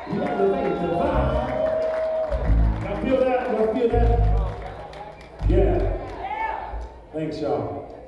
You elevate the vibe. Y'all feel that? Y'all feel that? Yeah. Thanks, y'all.